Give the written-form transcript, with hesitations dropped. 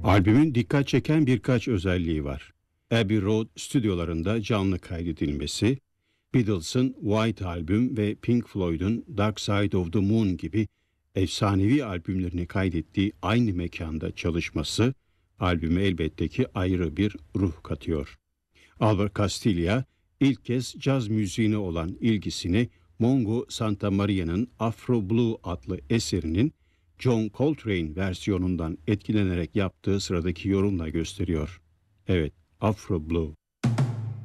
Albümün dikkat çeken birkaç özelliği var. Abbey Road stüdyolarında canlı kaydedilmesi, Beatles'ın White Album ve Pink Floyd'un Dark Side of the Moon gibi efsanevi albümlerini kaydettiği aynı mekanda çalışması, albüme elbette ki ayrı bir ruh katıyor. Albert Castiglia ilk kez caz müziğine olan ilgisini Mongo Santamaria'nın Afro Blue adlı eserinin John Coltrane versiyonundan etkilenerek yaptığı sıradaki yorumla gösteriyor. Evet, Afro Blue.